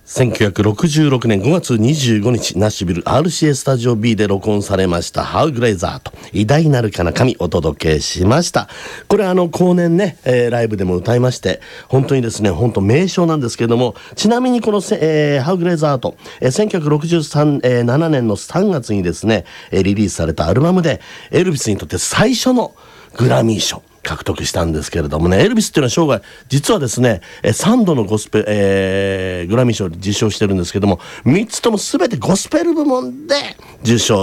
1966年5月25日ナッシュビル RCA スタジオ B で録音されましたハウグレイザーと偉大なるかな神お届けしました。これ後年ね、ライブでも歌いまして本当にですね本当名称なんですけれども、ちなみにこの、ハウグレイザーと、1967年の3月にですねリリースされたアルバムでエルビスにとって最初のグラミー賞獲得したんですけれどもね、エルビスっていうのは生涯実はですね3度のグラミー賞を受賞してるんですけども、3つとも全てゴスペル部門で受賞